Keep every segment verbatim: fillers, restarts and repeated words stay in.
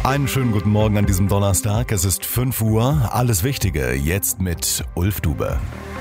Einen schönen guten Morgen an diesem Donnerstag. Es ist fünf Uhr. Alles Wichtige jetzt mit Ulf Dube.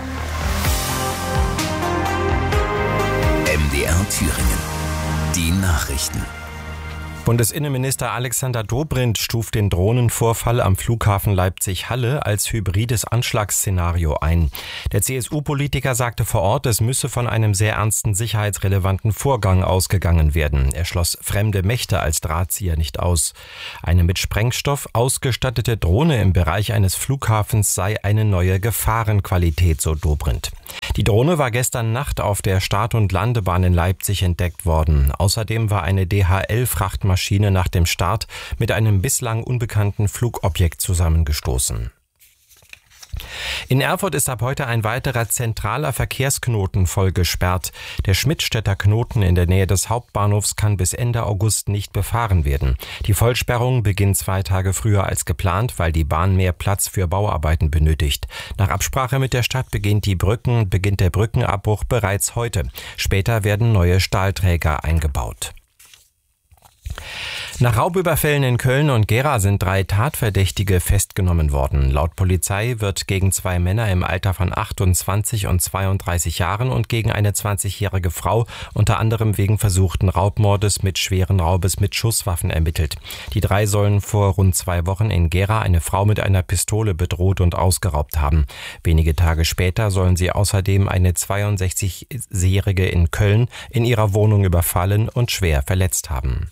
M D R Thüringen. Die Nachrichten. Bundesinnenminister Alexander Dobrindt stuft den Drohnenvorfall am Flughafen Leipzig-Halle als hybrides Anschlagsszenario ein. Der C S U-Politiker sagte vor Ort, es müsse von einem sehr ernsten sicherheitsrelevanten Vorgang ausgegangen werden. Er schloss fremde Mächte als Drahtzieher nicht aus. Eine mit Sprengstoff ausgestattete Drohne im Bereich eines Flughafens sei eine neue Gefahrenqualität, so Dobrindt. Die Drohne war gestern Nacht auf der Start- und Landebahn in Leipzig entdeckt worden. Außerdem war eine D H L-Frachtmaschine nach dem Start mit einem bislang unbekannten Flugobjekt zusammengestoßen. In Erfurt ist ab heute ein weiterer zentraler Verkehrsknoten voll gesperrt. Der Schmidtstädter Knoten in der Nähe des Hauptbahnhofs kann bis Ende August nicht befahren werden. Die Vollsperrung beginnt zwei Tage früher als geplant, weil die Bahn mehr Platz für Bauarbeiten benötigt. Nach Absprache mit der Stadt beginnt die Brücken, beginnt der Brückenabbruch bereits heute. Später werden neue Stahlträger eingebaut. Nach Raubüberfällen in Köln und Gera sind drei Tatverdächtige festgenommen worden. Laut Polizei wird gegen zwei Männer im Alter von achtundzwanzig und zweiunddreißig Jahren und gegen eine zwanzigjährige Frau unter anderem wegen versuchten Raubmordes mit schweren Raubes mit Schusswaffen ermittelt. Die drei sollen vor rund zwei Wochen in Gera eine Frau mit einer Pistole bedroht und ausgeraubt haben. Wenige Tage später sollen sie außerdem eine zweiundsechzigjährige in Köln in ihrer Wohnung überfallen und schwer verletzt haben.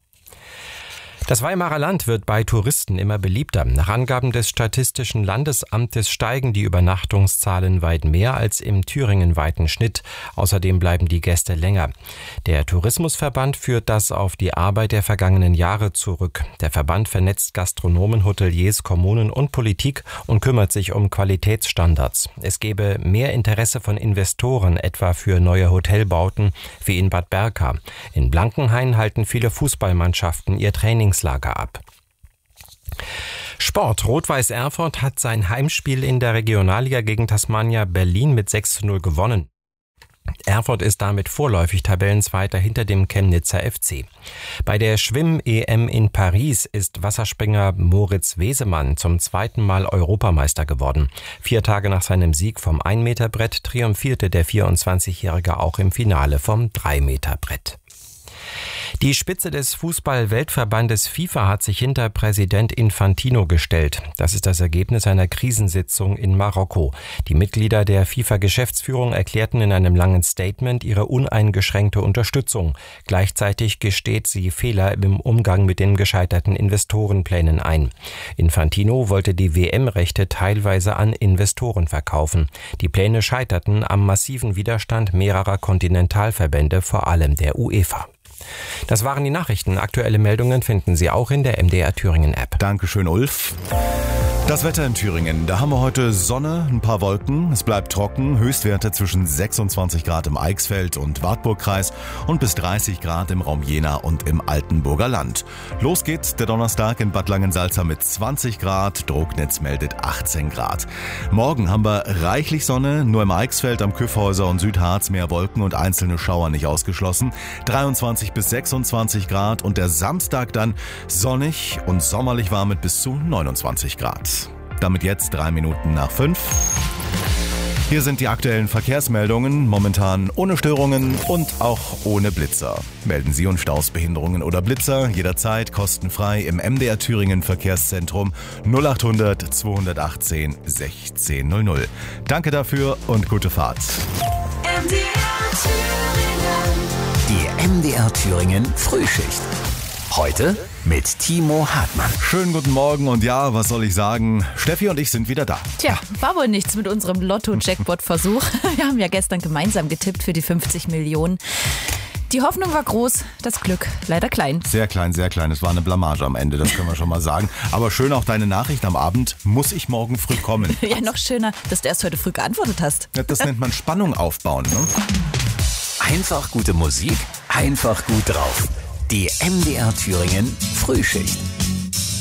Das Weimarer Land wird bei Touristen immer beliebter. Nach Angaben des Statistischen Landesamtes steigen die Übernachtungszahlen weit mehr als im thüringenweiten Schnitt. Außerdem bleiben die Gäste länger. Der Tourismusverband führt das auf die Arbeit der vergangenen Jahre zurück. Der Verband vernetzt Gastronomen, Hoteliers, Kommunen und Politik und kümmert sich um Qualitätsstandards. Es gebe mehr Interesse von Investoren, etwa für neue Hotelbauten wie in Bad Berka. In Blankenhain halten viele Fußballmannschaften ihr Trainingslager ab. Sport. Rot-Weiß Erfurt hat sein Heimspiel in der Regionalliga gegen Tasmania Berlin mit sechs zu null gewonnen. Erfurt ist damit vorläufig Tabellenzweiter hinter dem Chemnitzer F C. Bei der Schwimm-E M in Paris ist Wasserspringer Moritz Wesemann zum zweiten Mal Europameister geworden. Vier Tage nach seinem Sieg vom ein-Meter-Brett triumphierte der vierundzwanzigjährige auch im Finale vom drei-Meter-Brett. Die Spitze des Fußball-Weltverbandes FIFA hat sich hinter Präsident Infantino gestellt. Das ist das Ergebnis einer Krisensitzung in Marokko. Die Mitglieder der FIFA-Geschäftsführung erklärten in einem langen Statement ihre uneingeschränkte Unterstützung. Gleichzeitig gesteht sie Fehler im Umgang mit den gescheiterten Investorenplänen ein. Infantino wollte die W M-Rechte teilweise an Investoren verkaufen. Die Pläne scheiterten am massiven Widerstand mehrerer Kontinentalverbände, vor allem der UEFA. Das waren die Nachrichten. Aktuelle Meldungen finden Sie auch in der M D R Thüringen App. Dankeschön, Ulf. Das Wetter in Thüringen. Da haben wir heute Sonne, ein paar Wolken. Es bleibt trocken. Höchstwerte zwischen sechsundzwanzig Grad im Eichsfeld und Wartburgkreis und bis dreißig Grad im Raum Jena und im Altenburger Land. Los geht's der Donnerstag in Bad Langensalza mit zwanzig Grad. Drucknetz meldet achtzehn Grad. Morgen haben wir reichlich Sonne. Nur im Eichsfeld, am Küffhäuser und Südharz mehr Wolken und einzelne Schauer nicht ausgeschlossen. dreiundzwanzig bis sechsundzwanzig Grad und der Samstag dann sonnig und sommerlich warm mit bis zu neunundzwanzig Grad. Damit jetzt drei Minuten nach fünf. Hier sind die aktuellen Verkehrsmeldungen, momentan ohne Störungen und auch ohne Blitzer. Melden Sie uns Staus, Behinderungen oder Blitzer jederzeit kostenfrei im M D R Thüringen Verkehrszentrum null acht hundert zweihundertachtzehn sechzehn null null. Danke dafür und gute Fahrt. M D R Thüringen. Die M D R Thüringen Frühschicht. Heute mit Timo Hartmann. Schönen guten Morgen und ja, was soll ich sagen? Steffi und ich sind wieder da. Tja, war wohl nichts mit unserem Lotto-Jackpot-Versuch. Wir haben ja gestern gemeinsam getippt für die fünfzig Millionen. Die Hoffnung war groß, das Glück leider klein. Sehr klein, sehr klein. Es war eine Blamage am Ende, das können wir schon mal sagen. Aber schön auch deine Nachricht am Abend. Muss ich morgen früh kommen? Ja, noch schöner, dass du erst heute früh geantwortet hast. Das nennt man Spannung aufbauen, ne? Einfach gute Musik, einfach gut drauf. Die M D R Thüringen Frühschicht.